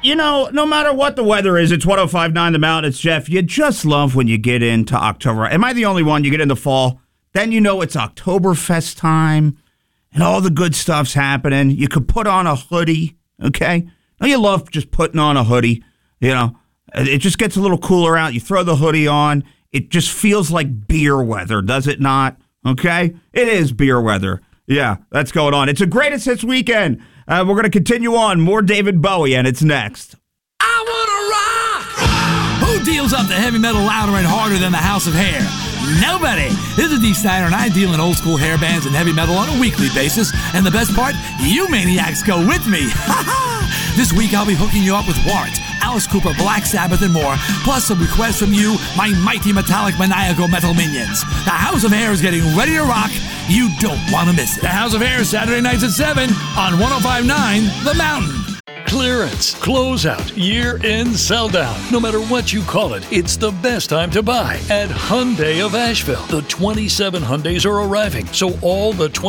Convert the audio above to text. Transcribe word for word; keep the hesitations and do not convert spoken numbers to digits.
you know, no matter what the weather is, it's one oh five point nine The Mountain. It's Jeff. You just love when you get into October. Am I the only one? You get into fall, then you know it's Oktoberfest time, and all the good stuff's happening. You could put on a hoodie, okay? Don't you love just putting on a hoodie? You know, it just gets a little cooler out. You throw the hoodie on. It just feels like beer weather, does it not? Okay? It is beer weather. Yeah, that's going on. It's a greatest hits weekend. Uh, we're going to continue on. More David Bowie, and it's next. I wanna rock! Who deals up the heavy metal louder and harder than the House of Hair? Nobody! This is Dee Snider, and I deal in old school hair bands and heavy metal on a weekly basis. And the best part, you maniacs go with me. This week I'll be hooking you up with Warrant, Alice Cooper, Black Sabbath, and more, plus some requests from you, my mighty metallic maniacal metal minions. The House of Hair is getting ready to rock. You don't want to miss it. The House of Hair, Saturday nights at seven on one oh five point nine The Mountain. Clearance, closeout, year-end sell-down. No matter what you call it, it's the best time to buy at Hyundai of Asheville. The twenty-seven Hyundais are arriving, so all the